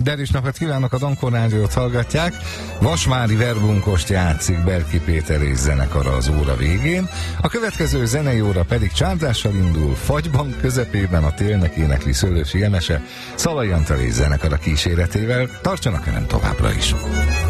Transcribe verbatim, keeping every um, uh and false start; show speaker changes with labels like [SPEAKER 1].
[SPEAKER 1] Derűs napot kívánok, a Donkor Rádiót hallgatják. Vasmári verbunkost játszik Berki Péter és zenekara az óra végén. A következő zenei óra pedig csárdással indul, fagyban közepében a télnek énekli Szőlősi Emese, Szalai Antal és zenekara kíséretével. Tartsanak velem továbbra is!